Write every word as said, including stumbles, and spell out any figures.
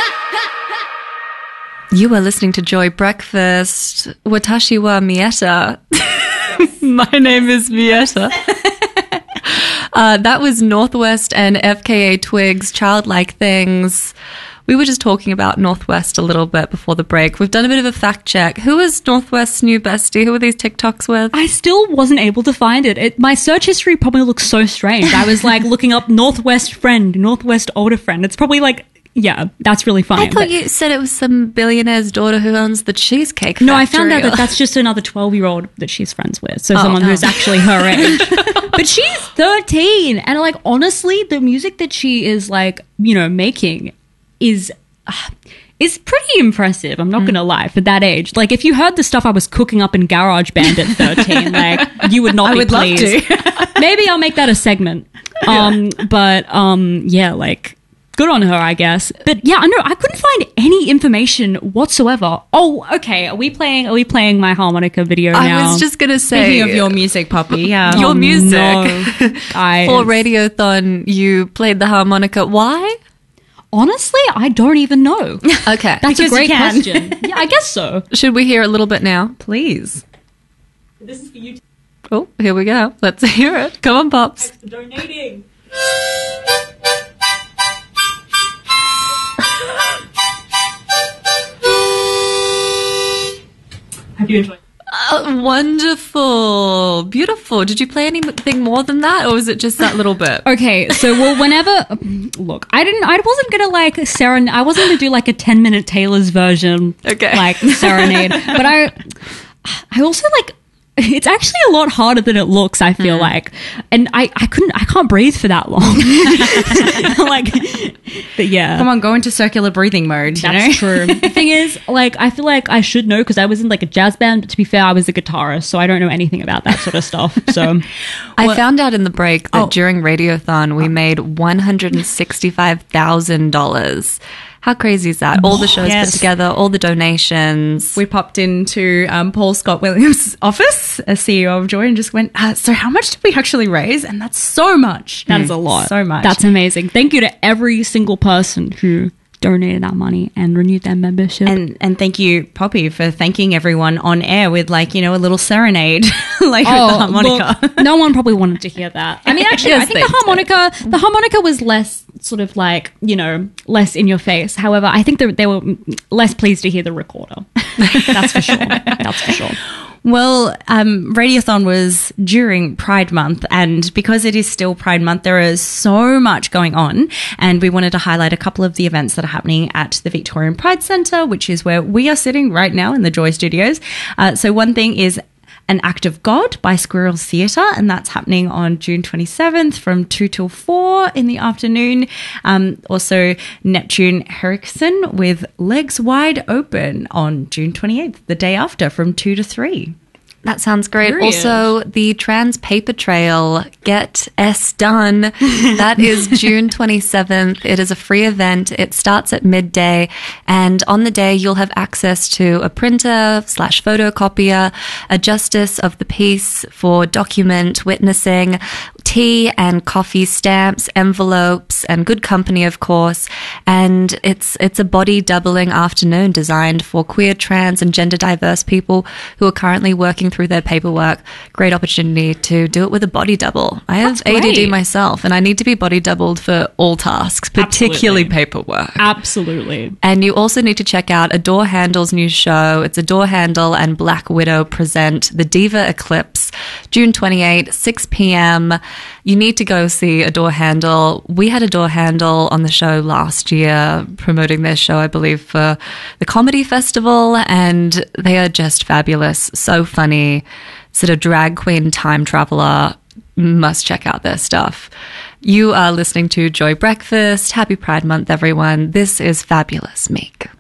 You are listening to Joy Breakfast. Watashi wa Mieta. My name is Mieta. uh, that was Northwest and F K A Twigs, Childlike Things. We were just talking about Northwest a little bit before the break. We've done a bit of a fact check. Who is Northwest's new bestie? Who are these TikToks with? I still wasn't able to find it. it. My search history probably looks so strange. I was like looking up Northwest friend, Northwest older friend. It's probably like, yeah, that's really funny. I thought you said it was some billionaire's daughter who owns the Cheesecake Factory. No, I found out that that's just another twelve-year-old that she's friends with. So oh, someone oh. who's actually her age. But she's thirteen. And like, honestly, the music that she is like, you know, making is... Uh, is pretty impressive, I'm not mm. going to lie, for that age. Like, if you heard the stuff I was cooking up in GarageBand at thirteen, like, you would not I be would pleased. Love to. Maybe I'll make that a segment. Um, yeah. But, um, yeah, like, good on her, I guess. But, yeah, I know, I couldn't find any information whatsoever. Oh, okay, are we playing, are we playing my harmonica video I now? I was just going to say... Speaking of your music, Poppy, yeah. Your oh, music. No. I, For Radiothon, you played the harmonica. Why? Honestly, I don't even know. Okay. That's because a great you can. question. Yeah, I guess so. Should we hear a little bit now? Please. This is for you. Oh, here we go. Let's hear it. Come on, Pops. Thanks for donating. Have you enjoyed? Uh, wonderful. Beautiful. Did you play anything more than that, or was it just that little bit? Okay, so well, whenever look, I didn't, I wasn't gonna like seren, I wasn't gonna do like a ten minute Taylor's version, okay, like serenade. But I, I also like. It's actually a lot harder than it looks, I feel mm. like. And I, I couldn't, I can't breathe for that long. Like, but yeah. Come on, go into circular breathing mode, you That's know? true. The thing is, like, I feel like I should know because I was in like a jazz band, but to be fair, I was a guitarist, so I don't know anything about that sort of stuff. So I well, found out in the break that oh. during Radiothon, we made one hundred sixty-five thousand dollars. How crazy is that? All the shows yes. put together, all the donations. We popped into um, Paul Scott Williams' office, a C E O of Joy, and just went, uh, so how much did we actually raise? And that's so much. That mm. is a lot. So much. That's amazing. Thank you to every single person who donated that money and renewed their membership. And and thank you, Poppy, for thanking everyone on air with, like, you know, a little serenade, like oh, with the harmonica. Look, no one probably wanted to hear that. I mean, actually, yes, I think the harmonica, did. the harmonica was less sort of like, you know, less in your face. However, I think they were less pleased to hear the recorder. That's for sure. That's for sure. Well, um, Radiothon was during Pride Month, and because it is still Pride Month, there is so much going on, and we wanted to highlight a couple of the events that are happening at the Victorian Pride Centre, which is where we are sitting right now in the Joy Studios. Uh, so one thing is An Act of God by Squirrels Theatre, and that's happening on June twenty-seventh from two till four in the afternoon. Um, also, Neptune Herrickson with Legs Wide Open on June twenty-eighth, the day after, from two to three. That sounds great. Period. Also, the Trans Paper Trail, Get S Done. That is June twenty-seventh. It is a free event. It starts at midday. And on the day, you'll have access to a printer slash photocopier, a justice of the peace for document witnessing, tea and coffee, stamps, envelopes, and good company, of course. And it's it's a body doubling afternoon designed for queer, trans, and gender diverse people who are currently working through their paperwork. Great opportunity to do it with a body double. I have A D D myself, and I need to be body doubled for all tasks, particularly Absolutely. paperwork. Absolutely. And you also need to check out Adore Handle's new show. It's Adore Handle and Black Widow present The Diva Eclipse, June twenty-eighth, six p.m. You need to go see Adore Handle. We had Adore Handle on the show last year, promoting their show, I believe, for the Comedy Festival, and they are just fabulous. So funny. Sort of drag queen time traveler. Must check out their stuff. You are listening to Joy Breakfast. Happy Pride Month, everyone. This is Fabulous Meek.